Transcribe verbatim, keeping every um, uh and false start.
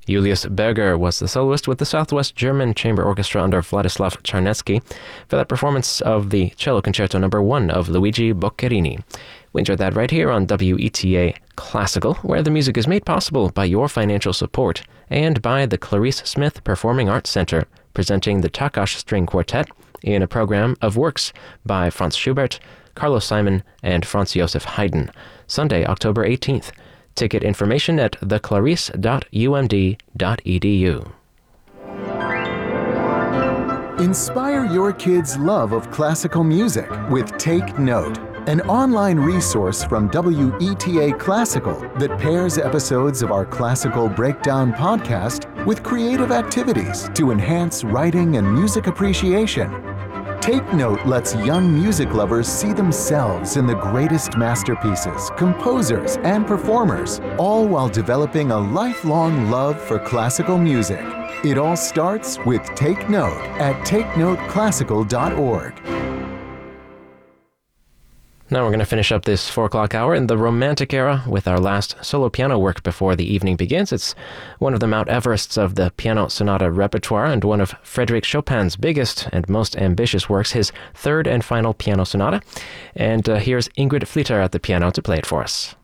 Julius Berger was the soloist with the Southwest German Chamber Orchestra under Vladislav Czarnecki for that performance of the Cello Concerto Number One of Luigi Boccherini. We enjoyed that right here on W E T A Classical, where the music is made possible by your financial support and by the Clarice Smith Performing Arts Center, presenting the Takács String Quartet in a program of works by Franz Schubert, Carlos Simon, and Franz Joseph Haydn. Sunday, October eighteenth. Ticket information at the clarice dot u m d dot e d u. Inspire your kids' love of classical music with Take Note, an online resource from W E T A Classical that pairs episodes of our Classical Breakdown podcast with creative activities to enhance writing and music appreciation. Take Note lets young music lovers see themselves in the greatest masterpieces, composers, and performers, all while developing a lifelong love for classical music. It all starts with Take Note at take note classical dot org. Now we're going to finish up this four o'clock hour in the Romantic era with our last solo piano work before the evening begins. It's one of the Mount Everests of the piano sonata repertoire and one of Frédéric Chopin's biggest and most ambitious works, his third and final piano sonata. And uh, here's Ingrid Flitter at the piano to play it for us.